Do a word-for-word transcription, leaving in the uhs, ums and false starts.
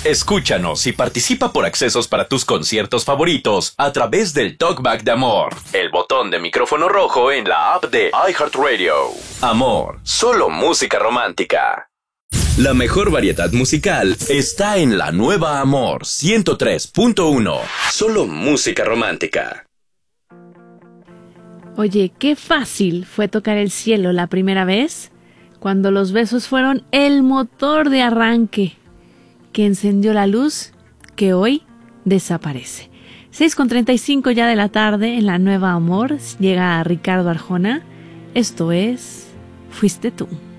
Escúchanos y participa por accesos para tus conciertos favoritos a través del Talkback de Amor, el botón de micrófono rojo en la app de iHeartRadio. Amor, solo música romántica. La mejor variedad musical está en la nueva Amor ciento tres punto uno. Solo música romántica. Oye, qué fácil fue tocar el cielo la primera vez, cuando los besos fueron el motor de arranque que encendió la luz que hoy desaparece. seis con treinta y cinco ya de la tarde en la nueva Amor llega Ricardo Arjona. Esto es Fuiste tú.